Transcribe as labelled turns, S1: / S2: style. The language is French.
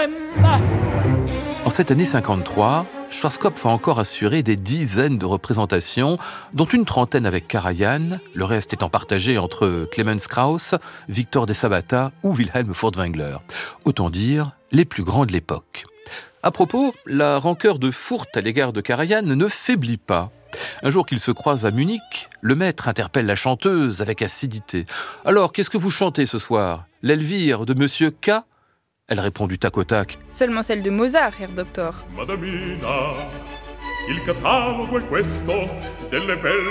S1: En cette année 53, Schwarzkopf a encore assuré des dizaines de représentations, dont une trentaine avec Karajan, le reste étant partagé entre Clemens Krauss, Victor de Sabata ou Wilhelm Furtwängler. Autant dire, les plus grands de l'époque. À propos, la rancœur de Furth à l'égard de Karajan ne faiblit pas. Un jour qu'ils se croisent à Munich, le maître interpelle la chanteuse avec acidité. « Alors, qu'est-ce que vous chantez ce soir ? L'Elvire de Monsieur K ?» Elle répond du tac au tac.
S2: « Seulement celle de Mozart, Herr Doctor. »
S3: Madamina, il catalogo è questo delle belle